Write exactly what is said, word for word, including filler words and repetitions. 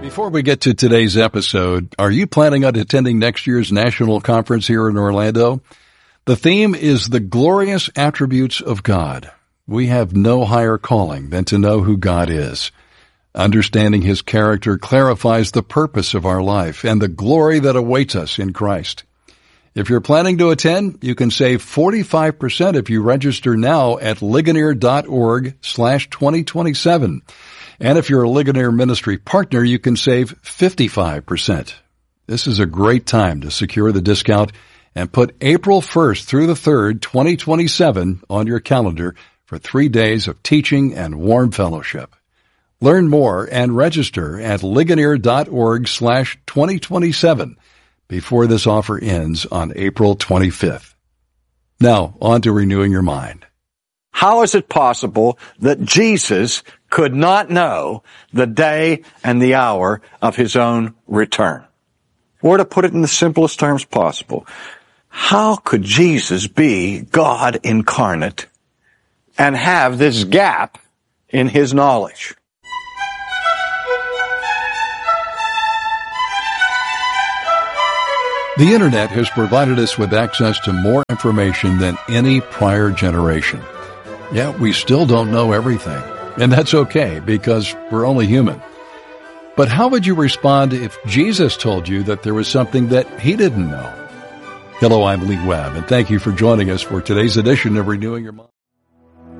Before we get to today's episode, are you planning on attending next year's national conference here in Orlando? The theme is the glorious attributes of God. We have no higher calling than to know who God is. Understanding His character clarifies the purpose of our life and the glory that awaits us in Christ. If you're planning to attend, you can save forty-five percent if you register now at Ligonier.org slash 2027. And if you're a Ligonier Ministry partner, you can save fifty-five percent. This is a great time to secure the discount and put April first through the third, twenty twenty-seven on your calendar for three days of teaching and warm fellowship. Learn more and register at Ligonier.org slash 2027 before this offer ends on April twenty-fifth. Now, on to renewing your mind. How is it possible that Jesus could not know the day and the hour of His own return? Or to put it in the simplest terms possible, how could Jesus be God incarnate and have this gap in His knowledge? The Internet has provided us with access to more information than any prior generation. Yet we still don't know everything. And that's okay, because we're only human. But how would you respond if Jesus told you that there was something that He didn't know? Hello, I'm Lee Webb, and thank you for joining us for today's edition of Renewing Your Mind.